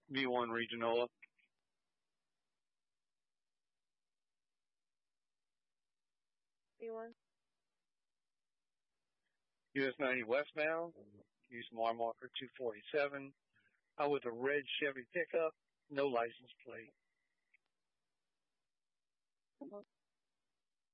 V1 Regional. V1. US 90 westbound. Use mile marker 247. I was a red Chevy pickup, no license plate.